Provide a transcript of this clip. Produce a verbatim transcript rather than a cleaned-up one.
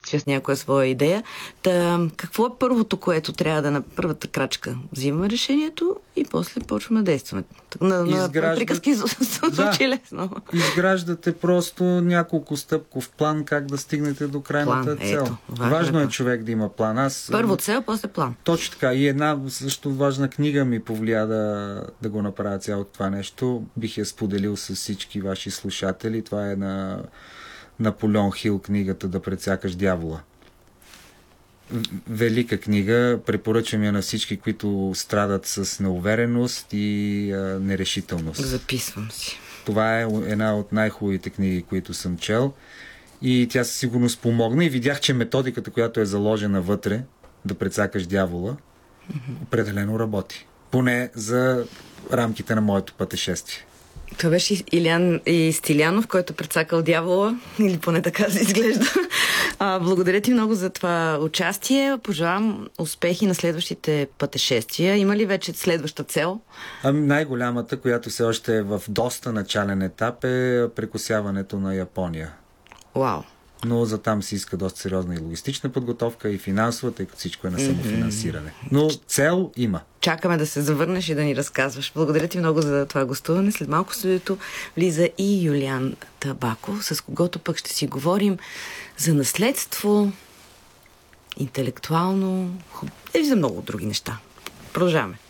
с някоя своя идея. Та, какво е първото, което трябва да на първата крачка? Взимаме решението и после почваме да действаме. На, на Изграждат... приказки звучи да. лесно. Изграждате просто няколко стъпков план как да стигнете до крайната план, цел. Ето, Важно е човек да има план. Аз... Първо цел, после план. Точно така. И една също важна книга ми повлия да, да го направя цялото това нещо. Бих я споделил с всички ваши слушатели. Това е на Наполеон Хил книгата "Да прецакаш дявола". Велика книга, препоръчвам я на всички, които страдат с неувереност и а, нерешителност. Записвам си. Това е една от най-хубавите книги, които съм чел, и тя със сигурност помогна, и видях, че методиката, която е заложена вътре, да прецакаш дявола, mm-hmm. определено работи. Поне за рамките на моето пътешествие. Това беше Илян и Стилянов, който прецакал дявола, или поне така се изглежда. А, благодаря ти много за това участие. Пожелавам успехи на следващите пътешествия. Има ли вече следваща цел? Ами най-голямата, която все още е в доста начален етап, е прекосяването на Япония. Вау! Но за там се иска доста сериозна и логистична подготовка, и финансова, тъй като всичко е на самофинансиране. Но цел има. Чакаме да се завърнеш и да ни разказваш. Благодаря ти много за това гостуване. След малко в студиото влиза и Юлиан Табаков, с когото пък ще си говорим за наследство, интелектуално и за много други неща. Продължаваме.